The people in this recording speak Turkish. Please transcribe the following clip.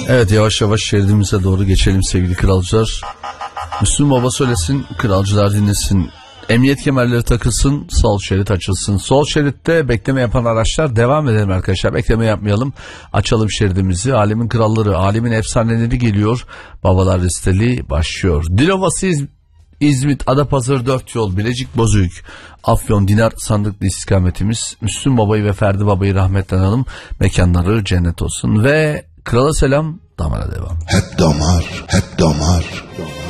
Evet, yavaş yavaş şeridimize doğru geçelim sevgili kralcılar. Müslüm Baba söylesin, kralcılar dinlesin. Emniyet kemerleri takılsın, sol şerit açılsın. Sol şeritte bekleme yapan araçlar, devam edelim arkadaşlar. Bekleme yapmayalım. Açalım şeridimizi. Alemin kralları, alemin efsaneleri geliyor. Babalar listeli başlıyor. Dilovası, İzmit, Adapazarı 4 yol, Bilecik, Bozüyük, Afyon, Dinar sandıklı istikametimiz. Müslüm Baba'yı ve Ferdi Baba'yı rahmetle analım. Mekanları cennet olsun. Ve krala selam, damara devam. Hep damar, hep damar.